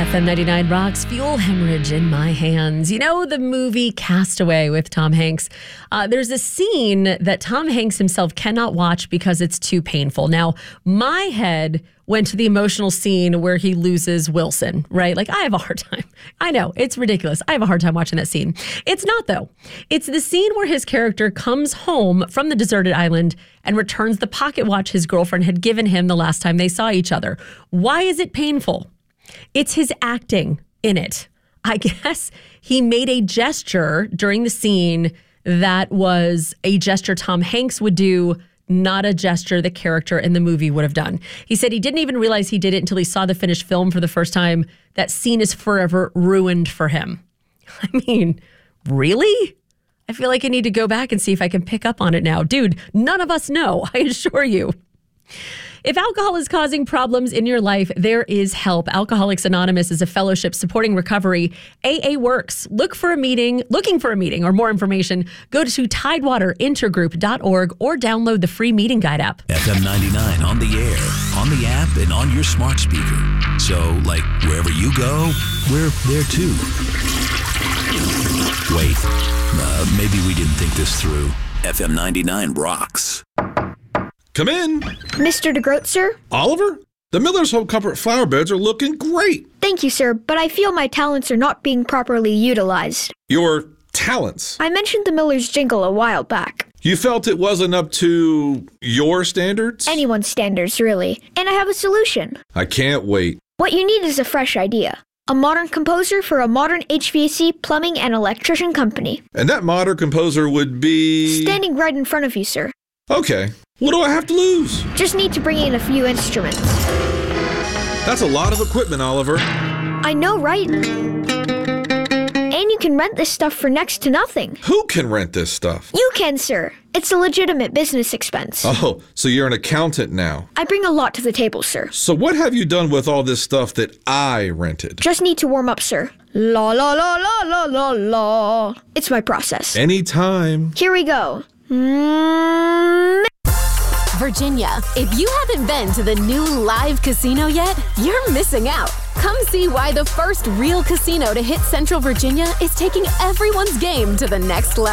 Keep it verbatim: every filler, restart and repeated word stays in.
F M ninety-nine rocks, fuel hemorrhage in my hands. You know the movie Castaway with Tom Hanks? Uh, there's a scene that Tom Hanks himself cannot watch because it's too painful. Now, my head went to the emotional scene where he loses Wilson, right? Like, I have a hard time. I know, it's ridiculous. I have a hard time watching that scene. It's not, though. It's the scene where his character comes home from the deserted island and returns the pocket watch his girlfriend had given him the last time they saw each other. Why is it painful? It's his acting in it. I guess he made a gesture during the scene that was a gesture Tom Hanks would do, not a gesture the character in the movie would have done. He said he didn't even realize he did it until he saw the finished film for the first time. That scene is forever ruined for him. I mean, really? I feel like I need to go back and see if I can pick up on it now. Dude, none of us know, I assure you. If alcohol is causing problems in your life, there is help. Alcoholics Anonymous is a fellowship supporting recovery. A A works. Look for a meeting, looking for a meeting or more information, go to tidewater intergroup dot org or download the free meeting guide app. F M ninety-nine on the air, on the app, and on your smart speaker. So, like, wherever you go, we're there too. Wait, uh, maybe we didn't think this through. F M ninety-nine rocks. Come in. Mister DeGroat, sir? Oliver? The Miller's Home Comfort flower beds are looking great. Thank you, sir, but I feel my talents are not being properly utilized. Your talents? I mentioned the Miller's jingle a while back. You felt it wasn't up to your standards? Anyone's standards, really. And I have a solution. I can't wait. What you need is a fresh idea. A modern composer for a modern H V A C, plumbing, and electrician company. And that modern composer would be... Standing right in front of you, sir. Okay. What do I have to lose? Just need to bring in a few instruments. That's a lot of equipment, Oliver. I know, right? And you can rent this stuff for next to nothing. Who can rent this stuff? You can, sir. It's a legitimate business expense. Oh, so you're an accountant now. I bring a lot to the table, sir. So what have you done with all this stuff that I rented? Just need to warm up, sir. La la la la la la la. It's my process. Anytime. Here we go. Mm- Virginia, if you haven't been to the new live casino yet, you're missing out. Come see why the first real casino to hit Central Virginia is taking everyone's game to the next level.